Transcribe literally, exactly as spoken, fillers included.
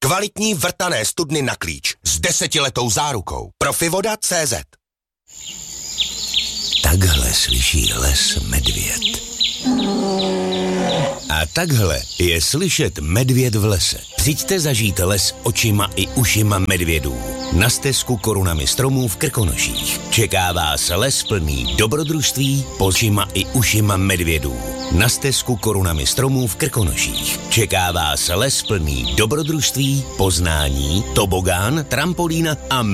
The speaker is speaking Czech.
Kvalitní vrtané studny na klíč s desetiletou zárukou. Profivoda tečka cé zet. Takhle slyší les medvěd. A takhle je slyšet medvěd v lese. Přijďte zažít les očima i ušima medvědů. Na stezku korunami stromů v Krkonoších. Čeká vás les plný dobrodružství očima i ušima medvědů. Na stezku korunami stromů v Krkonoších. Čeká vás les plný dobrodružství, poznání, tobogán, trampolína a